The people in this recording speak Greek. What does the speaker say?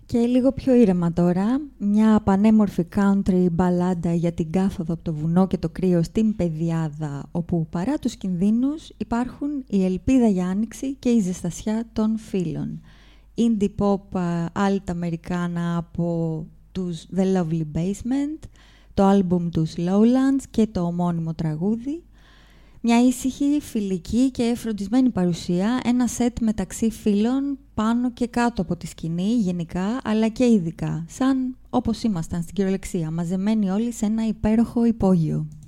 Και λίγο πιο ήρεμα τώρα, μια πανέμορφη country μπαλάντα για την κάθοδο από το βουνό και το κρύο στην Πεδιάδα, όπου παρά τους κινδύνους υπάρχουν η ελπίδα για άνοιξη και η ζεστασιά των φίλων. Indie pop alt αμερικάνα από τους The Lovely Basement, το άλμπουμ τους Lowlands και το ομώνυμο τραγούδι. Μια ήσυχη, φιλική και φροντισμένη παρουσία, ένα σετ μεταξύ φίλων πάνω και κάτω από τη σκηνή γενικά, αλλά και ειδικά, σαν όπως ήμασταν στην κυριολεξία, μαζεμένοι όλοι σε ένα υπέροχο υπόγειο.